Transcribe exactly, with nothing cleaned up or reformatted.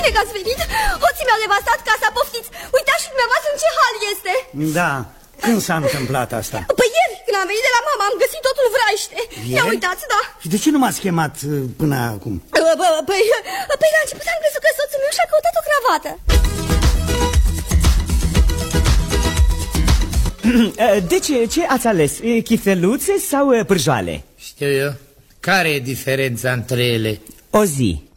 bine că ați venit. Hoții mi-au devastat casa, poftiți. Uitați și dumneavoastră în ce hal este. Da, când s-a întâmplat asta? Păi ieri, când am venit de la mama, am găsit totul vraiște. Ia uitați, da. Și de ce nu m-ați chemat până acum? Păi, păi la început am crezut că soțul meu și-a căutat o cravată. Deci, ce ați ales? Chifeluțe sau pârjoale? Știu eu. Care e diferența între ele? O zi.